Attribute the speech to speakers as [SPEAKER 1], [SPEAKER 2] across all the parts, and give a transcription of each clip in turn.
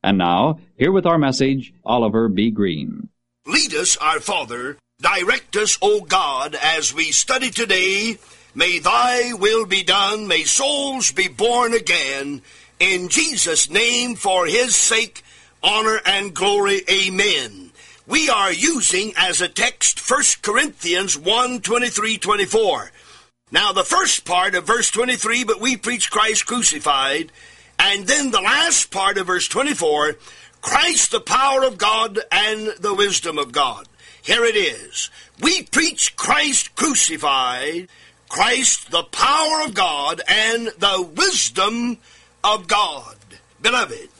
[SPEAKER 1] And now, here with our message, Oliver B. Green.
[SPEAKER 2] Lead us, our Father, direct us, O God, as we study today. May thy will be done, may souls be born again. In Jesus' name, for his sake, honor and glory, amen. We are using as a text 1 Corinthians 1:23-24. Now the first part of verse 23, but we preach Christ crucified, and then the last part of verse 24, Christ the power of God and the wisdom of God. Here it is. We preach Christ crucified, Christ the power of God and the wisdom of God. Beloved,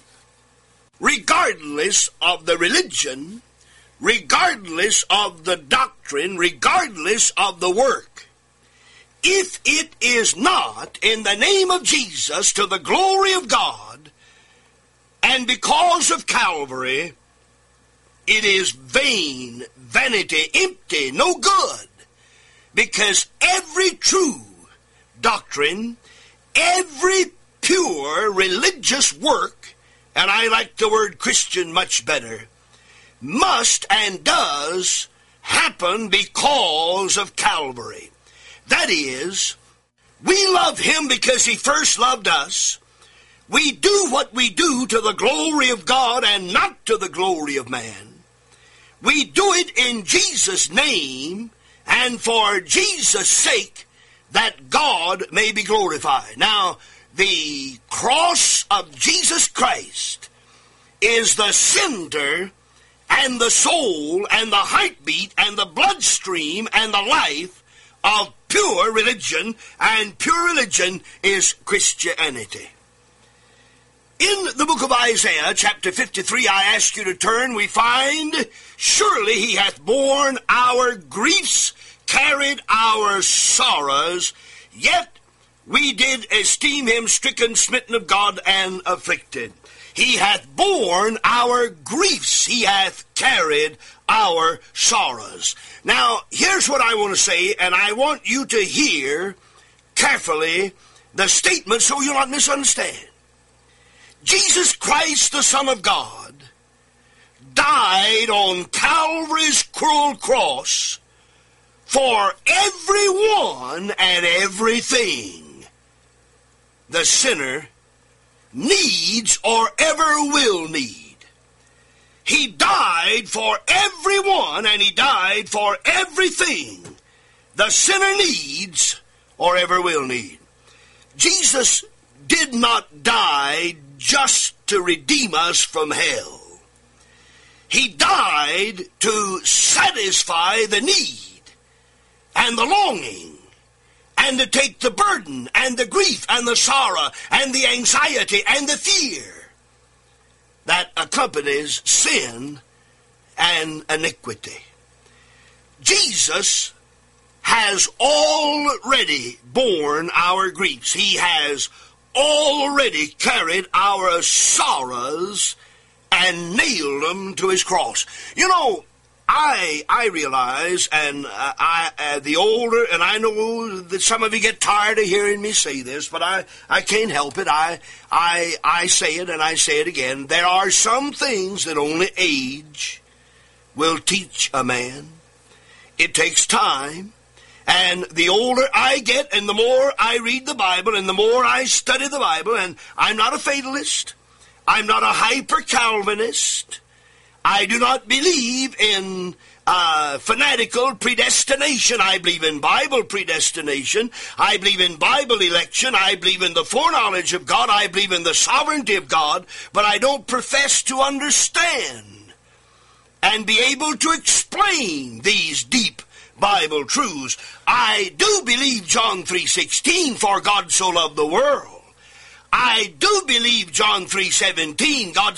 [SPEAKER 2] regardless of the religion, regardless of the doctrine, regardless of the work, if it is not in the name of Jesus to the glory of God and because of Calvary, it is vain, vanity, empty, no good. Because every true doctrine, every pure religious work, and I like the word Christian much better, must and does happen because of Calvary. That is, we love him because he first loved us. We do what we do to the glory of God and not to the glory of man. We do it in Jesus' name and for Jesus' sake, that God may be glorified. Now, the cross of Jesus Christ is the center and the soul and the heartbeat and the bloodstream and the life of pure religion, and pure religion is Christianity. In the book of Isaiah, chapter 53, I ask you to turn, we find, surely he hath borne our griefs, carried our sorrows, yet we did esteem him stricken, smitten of God, and afflicted. He hath borne our griefs. He hath carried our sorrows. Now, here's what I want to say, and I want you to hear carefully the statement so you'll not misunderstand. Jesus Christ, the Son of God, died on Calvary's cruel cross for everyone and everything the sinner needs or ever will need. He died for everyone, and he died for everything the sinner needs or ever will need. Jesus did not die just to redeem us from hell. He died to satisfy the need and the longing, and to take the burden and the grief and the sorrow and the anxiety and the fear that accompanies sin and iniquity. Jesus has already borne our griefs. He has already carried our sorrows and nailed them to his cross. You know, I realize, and the older, and I know that some of you get tired of hearing me say this, but I can't help it. I say it, and I say it again. There are some things that only age will teach a man. It takes time. And the older I get, and the more I read the Bible, and the more I study the Bible, and I'm not a fatalist. I'm not a hyper-Calvinist. I do not believe in fanatical predestination. I believe in Bible predestination. I believe in Bible election. I believe in the foreknowledge of God. I believe in the sovereignty of God. But I don't profess to understand and be able to explain these deep Bible truths. I do believe John 3:16, for God so loved the world. I do believe John 3:17, God